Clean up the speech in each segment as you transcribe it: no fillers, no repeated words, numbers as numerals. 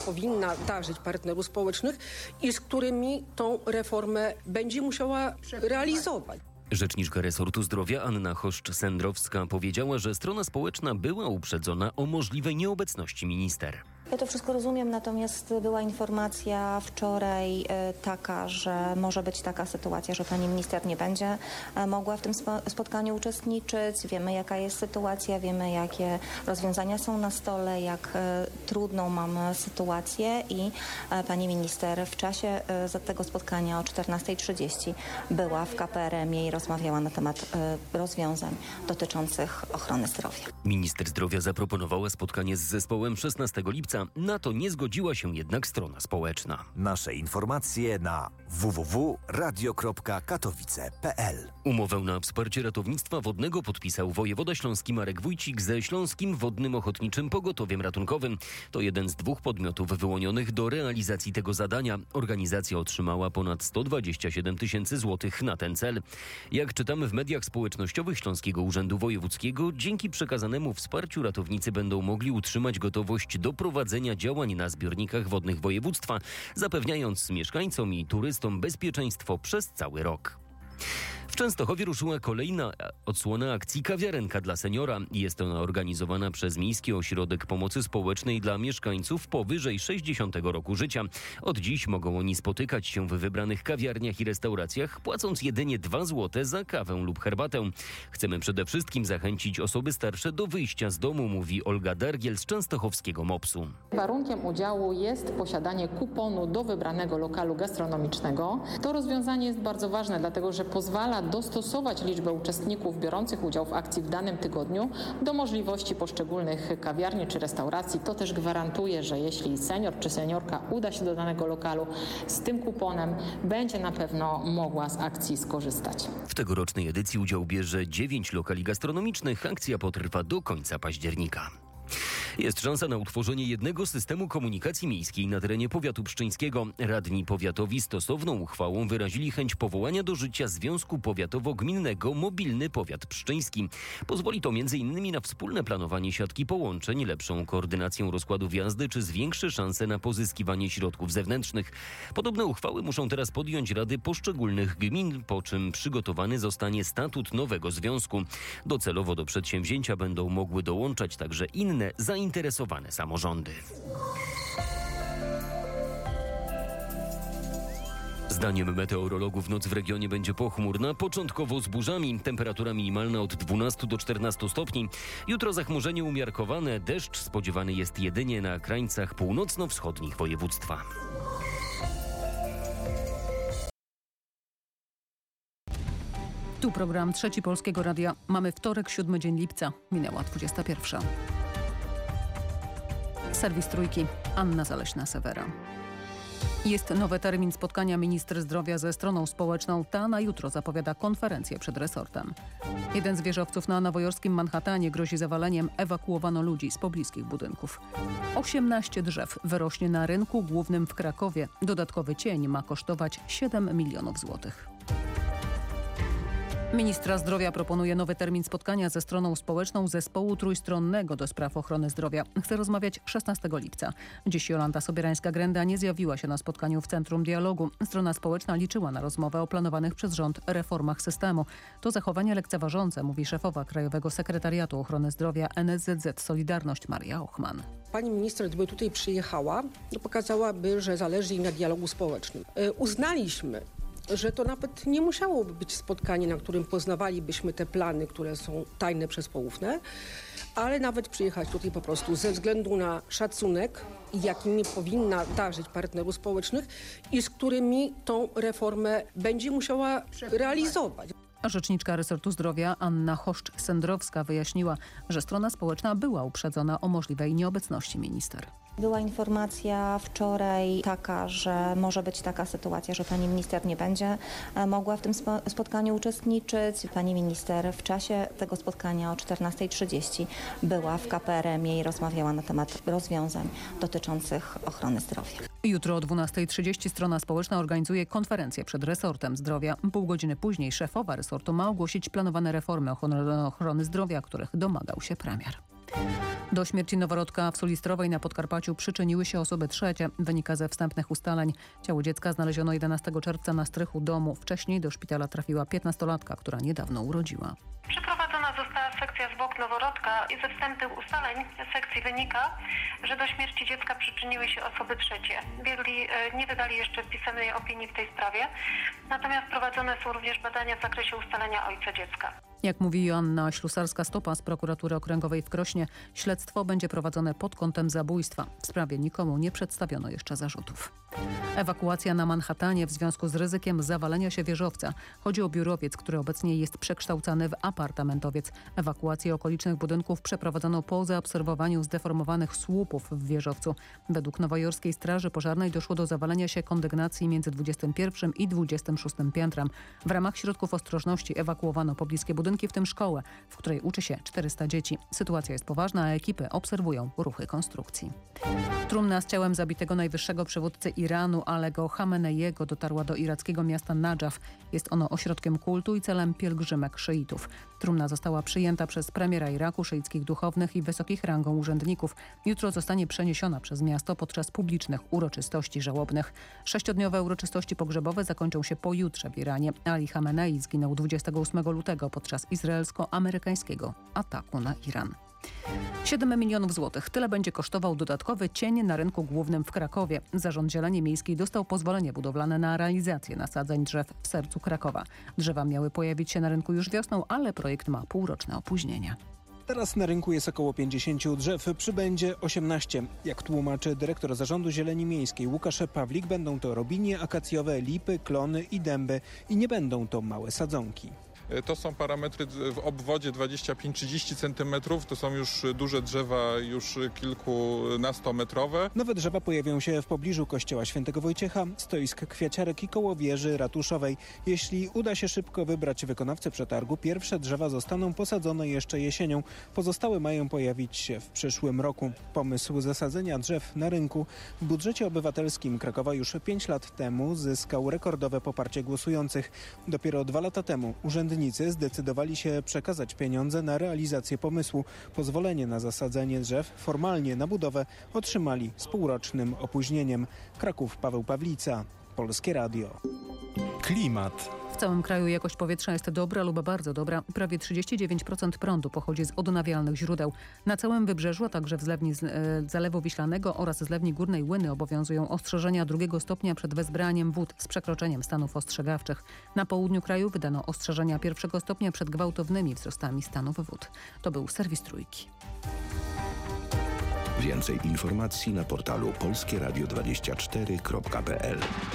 powinna darzyć partnerów społecznych i z którymi tą reformę będzie musiała realizować. Rzeczniczka resortu zdrowia Anna Choszcz-Sendrowska powiedziała, że strona społeczna była uprzedzona o możliwej nieobecności minister. Ja to wszystko rozumiem, natomiast była informacja wczoraj taka, że może być taka sytuacja, że pani minister nie będzie mogła w tym spotkaniu uczestniczyć. Wiemy, jaka jest sytuacja, wiemy, jakie rozwiązania są na stole, jak trudną mamy sytuację i pani minister w czasie tego spotkania o 14:30 była w KPRM-ie i rozmawiała na temat rozwiązań dotyczących ochrony zdrowia. Minister zdrowia zaproponowała spotkanie z zespołem 16 lipca. Na to nie zgodziła się jednak strona społeczna. Nasze informacje na www.radio.katowice.pl. Umowę na wsparcie ratownictwa wodnego podpisał wojewoda śląski Marek Wójcik ze Śląskim Wodnym Ochotniczym Pogotowiem Ratunkowym. To jeden z 2 podmiotów wyłonionych do realizacji tego zadania. Organizacja otrzymała ponad 127 000 złotych na ten cel. Jak czytamy w mediach społecznościowych Śląskiego Urzędu Wojewódzkiego, dzięki przekazanemu wsparciu ratownicy będą mogli utrzymać gotowość do prowadzenia działań na zbiornikach wodnych województwa, zapewniając mieszkańcom i turystom bezpieczeństwo przez cały rok. W Częstochowie ruszyła kolejna odsłona akcji Kawiarenka dla seniora. Jest ona organizowana przez Miejski Ośrodek Pomocy Społecznej dla mieszkańców powyżej 60 roku życia. Od dziś mogą oni spotykać się w wybranych kawiarniach i restauracjach, płacąc jedynie 2 zł za kawę lub herbatę. Chcemy przede wszystkim zachęcić osoby starsze do wyjścia z domu, mówi Olga Dargiel z częstochowskiego MOPS-u. Warunkiem udziału jest posiadanie kuponu do wybranego lokalu gastronomicznego. To rozwiązanie jest bardzo ważne, dlatego że pozwala dostosować liczbę uczestników biorących udział w akcji w danym tygodniu do możliwości poszczególnych kawiarni czy restauracji. To też gwarantuje, że jeśli senior czy seniorka uda się do danego lokalu z tym kuponem, będzie na pewno mogła z akcji skorzystać. W tegorocznej edycji udział bierze 9 lokali gastronomicznych. Akcja potrwa do końca października. Jest szansa na utworzenie jednego systemu komunikacji miejskiej na terenie powiatu pszczyńskiego. Radni powiatowi stosowną uchwałą wyrazili chęć powołania do życia Związku Powiatowo-Gminnego Mobilny Powiat Pszczyński. Pozwoli to m.in. na wspólne planowanie siatki połączeń, lepszą koordynację rozkładów jazdy czy zwiększy szanse na pozyskiwanie środków zewnętrznych. Podobne uchwały muszą teraz podjąć rady poszczególnych gmin, po czym przygotowany zostanie statut nowego związku. Docelowo do przedsięwzięcia będą mogły dołączać także inne zainteresowane samorządy. Zdaniem meteorologów noc w regionie będzie pochmurna, początkowo z burzami. Temperatura minimalna od 12 do 14 stopni. Jutro zachmurzenie umiarkowane. Deszcz spodziewany jest jedynie na krańcach północno-wschodnich województwa. Tu program Trzeci Polskiego Radia. Mamy wtorek, 7 dzień lipca. Minęła 21. Serwis Trójki. Anna Zaleśna-Sewera. Jest nowy termin spotkania minister zdrowia ze stroną społeczną. Ta na jutro zapowiada konferencję przed resortem. Jeden z wieżowców na nowojorskim Manhattanie grozi zawaleniem. Ewakuowano ludzi z pobliskich budynków. 18 drzew wyrośnie na rynku głównym w Krakowie. Dodatkowy cień ma kosztować 7 milionów złotych. Ministra zdrowia proponuje nowy termin spotkania ze stroną społeczną zespołu trójstronnego do spraw ochrony zdrowia. Chce rozmawiać 16 lipca. Dziś Jolanta Sobierańska-Grenda nie zjawiła się na spotkaniu w Centrum Dialogu. Strona społeczna liczyła na rozmowę o planowanych przez rząd reformach systemu. To zachowanie lekceważące, mówi szefowa Krajowego Sekretariatu Ochrony Zdrowia NSZZ Solidarność Maria Ochman. Pani minister, gdyby tutaj przyjechała, to pokazałaby, że zależy jej na dialogu społecznym. Uznaliśmy, że to nawet nie musiałoby być spotkanie, na którym poznawalibyśmy te plany, które są tajne przez poufne, ale nawet przyjechać tutaj po prostu ze względu na szacunek, jakimi powinna darzyć partnerów społecznych i z którymi tą reformę będzie musiała realizować. A rzeczniczka resortu zdrowia Anna Choszcz-Sendrowska wyjaśniła, że strona społeczna była uprzedzona o możliwej nieobecności minister. Była informacja wczoraj taka, że może być taka sytuacja, że pani minister nie będzie mogła w tym spotkaniu uczestniczyć. Pani minister w czasie tego spotkania o 14:30 była w KPRM-ie i rozmawiała na temat rozwiązań dotyczących ochrony zdrowia. Jutro o 12:30 strona społeczna organizuje konferencję przed resortem zdrowia. Pół godziny później szefowa resortu ma ogłosić planowane reformy ochrony zdrowia, których domagał się premier. Do śmierci noworodka w Sulistrowej na Podkarpaciu przyczyniły się osoby trzecie. Wynika ze wstępnych ustaleń. Ciało dziecka znaleziono 11 czerwca na strychu domu. Wcześniej do szpitala trafiła 15-latka, która niedawno urodziła. Przeprowadzona została sekcja zwłok noworodka i ze wstępnych ustaleń sekcji wynika, że do śmierci dziecka przyczyniły się osoby trzecie. Biegli nie wydali jeszcze pisemnej opinii w tej sprawie, natomiast prowadzone są również badania w zakresie ustalenia ojca dziecka. Jak mówi Joanna Ślusarska-Stopa z Prokuratury Okręgowej w Krośnie, śledztwo będzie prowadzone pod kątem zabójstwa. W sprawie nikomu nie przedstawiono jeszcze zarzutów. Ewakuacja na Manhattanie w związku z ryzykiem zawalenia się wieżowca. Chodzi o biurowiec, który obecnie jest przekształcany w apartamentowiec. Ewakuację okolicznych budynków przeprowadzono po zaobserwowaniu zdeformowanych słupów w wieżowcu. Według nowojorskiej straży pożarnej doszło do zawalenia się kondygnacji między 21 i 26 piętrem. W ramach środków ostrożności ewakuowano pobliskie budynki, w tym szkołę, w której uczy się 400 dzieci. Sytuacja jest poważna, a ekipy obserwują ruchy konstrukcji. Trumna z ciałem zabitego najwyższego przywódcy Iranu Alego Chameneiego dotarła do irackiego miasta Nadżaf. Jest ono ośrodkiem kultu i celem pielgrzymek szyitów. Trumna została przyjęta przez premiera Iraku, szyickich duchownych i wysokich rangą urzędników. Jutro zostanie przeniesiona przez miasto podczas publicznych uroczystości żałobnych. 6-dniowe uroczystości pogrzebowe zakończą się pojutrze w Iranie. Ali Chamenei zginął 28 lutego podczas izraelsko-amerykańskiego ataku na Iran. 7 milionów złotych. Tyle będzie kosztował dodatkowy cień na rynku głównym w Krakowie. Zarząd Zieleni Miejskiej dostał pozwolenie budowlane na realizację nasadzeń drzew w sercu Krakowa. Drzewa miały pojawić się na rynku już wiosną, ale projekt ma półroczne opóźnienie. Teraz na rynku jest około 50 drzew, przybędzie 18. Jak tłumaczy dyrektor Zarządu Zieleni Miejskiej Łukasz Pawlik, będą to robinie akacjowe, lipy, klony i dęby i nie będą to małe sadzonki. To są parametry w obwodzie 25-30 cm. To są już duże drzewa, już kilkunastometrowe. Nowe drzewa pojawią się w pobliżu kościoła Świętego Wojciecha, stoisk kwiaciarek i koło wieży ratuszowej. Jeśli uda się szybko wybrać wykonawcę przetargu, pierwsze drzewa zostaną posadzone jeszcze jesienią. Pozostałe mają pojawić się w przyszłym roku. Pomysł zasadzenia drzew na rynku w budżecie obywatelskim Krakowa już 5 lat temu zyskał rekordowe poparcie głosujących. Dopiero 2 lata temu urzędnicy zdecydowali się przekazać pieniądze na realizację pomysłu. Pozwolenie na zasadzenie drzew formalnie na budowę otrzymali z półrocznym opóźnieniem. Kraków, Paweł Pawlica, Polskie Radio. Klimat. W całym kraju jakość powietrza jest dobra lub bardzo dobra. Prawie 39% prądu pochodzi z odnawialnych źródeł. Na całym wybrzeżu, a także w zlewni Zalewu Wiślanego oraz zlewni Górnej Łyny obowiązują ostrzeżenia 2 stopnia przed wezbraniem wód z przekroczeniem stanów ostrzegawczych. Na południu kraju wydano ostrzeżenia 1 stopnia przed gwałtownymi wzrostami stanów wód. To był serwis Trójki. Więcej informacji na portalu polskieradio24.pl.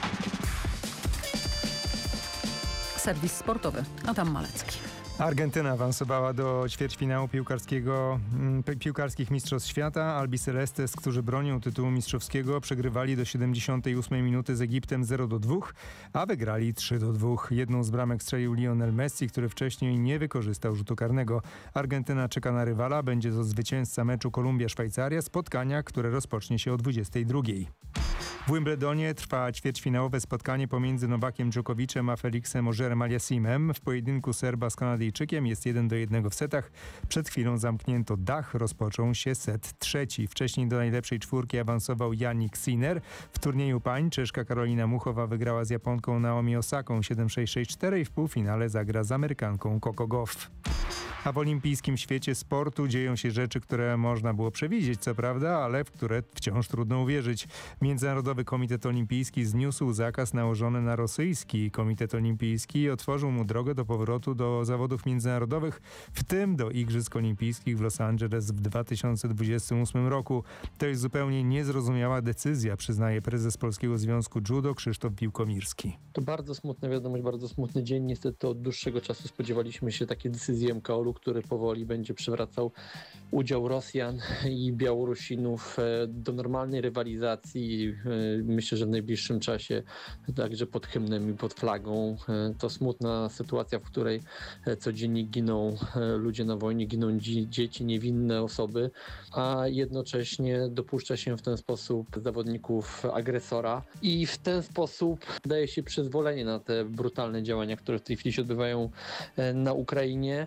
Serwis sportowy. Adam Malecki. Argentyna awansowała do ćwierćfinału piłkarskich Mistrzostw Świata. Albi Celestes, którzy bronią tytułu mistrzowskiego, przegrywali do 78 minuty z Egiptem 0-2, a wygrali 3-2. Jedną z bramek strzelił Lionel Messi, który wcześniej nie wykorzystał rzutu karnego. Argentyna czeka na rywala. Będzie to zwycięzca meczu Kolumbia-Szwajcaria, spotkania, które rozpocznie się o 22. W Wimbledonie trwa ćwierćfinałowe spotkanie pomiędzy Nowakiem Dżokowiczem a Felixem Auger-Aliassimem. W pojedynku Serba z Kanadyjczykiem jest 1-1 w setach. Przed chwilą zamknięto dach, rozpoczął się set trzeci. Wcześniej do najlepszej czwórki awansował Jannik Sinner. W turnieju pań Czeszka Karolina Muchowa wygrała z Japonką Naomi Osaką 7-6-6-4 i w półfinale zagra z Amerykanką Coco Gauff. A w olimpijskim świecie sportu dzieją się rzeczy, które można było przewidzieć, co prawda, ale w które wciąż trudno uwierzyć. Międzynarodowy Komitet Olimpijski zniósł zakaz nałożony na rosyjski Komitet Olimpijski i otworzył mu drogę do powrotu do zawodów międzynarodowych, w tym do Igrzysk Olimpijskich w Los Angeles w 2028 roku. To jest zupełnie niezrozumiała decyzja, przyznaje prezes Polskiego Związku Judo Krzysztof Wiłkomirski. To bardzo smutna wiadomość, bardzo smutny dzień. Niestety od dłuższego czasu spodziewaliśmy się takiej decyzji MKOL-u, który powoli będzie przywracał udział Rosjan i Białorusinów do normalnej rywalizacji. Myślę, że w najbliższym czasie także pod hymnem i pod flagą. To smutna sytuacja, w której codziennie giną ludzie na wojnie, giną dzieci, niewinne osoby, a jednocześnie dopuszcza się w ten sposób zawodników agresora i w ten sposób daje się przyzwolenie na te brutalne działania, które w tej chwili się odbywają na Ukrainie.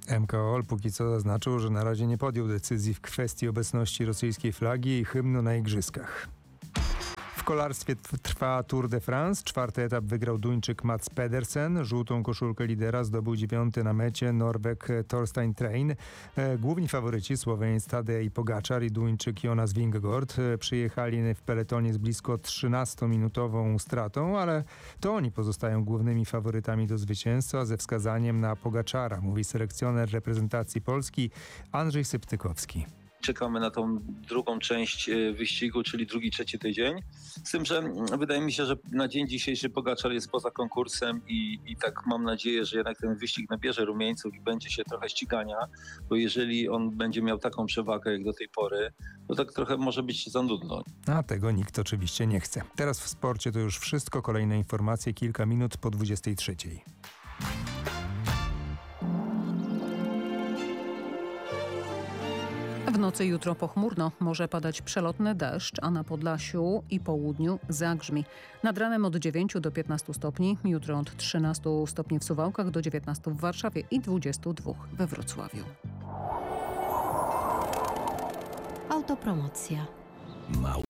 MKOL póki co zaznaczył, że na razie nie podjął decyzji w kwestii obecności rosyjskiej flagi i hymnu na igrzyskach. W kolarstwie trwa Tour de France. 4. etap wygrał Duńczyk Mats Pedersen. Żółtą koszulkę lidera zdobył 9. na mecie Norweg Thorstein Trein. Główni faworyci Słoweniec Tadej Pogačar i Duńczyk Jonas Vingegaard przyjechali w peletonie z blisko 13-minutową stratą, ale to oni pozostają głównymi faworytami do zwycięstwa ze wskazaniem na Pogačara, mówi selekcjoner reprezentacji Polski Andrzej Syptykowski. Czekamy na tą drugą część wyścigu, czyli drugi, trzeci tydzień. Z tym, że wydaje mi się, że na dzień dzisiejszy Pogačar jest poza konkursem i tak mam nadzieję, że jednak ten wyścig nabierze rumieńców i będzie się trochę ścigania, bo jeżeli on będzie miał taką przewagę jak do tej pory, to tak trochę może być za nudno. A tego nikt oczywiście nie chce. Teraz w sporcie to już wszystko. Kolejne informacje kilka minut po 23. W nocy jutro pochmurno, może padać przelotny deszcz, a na Podlasiu i południu zagrzmi. Nad ranem od 9 do 15 stopni, jutro od 13 stopni w Suwałkach do 19 w Warszawie i 22 we Wrocławiu. Autopromocja.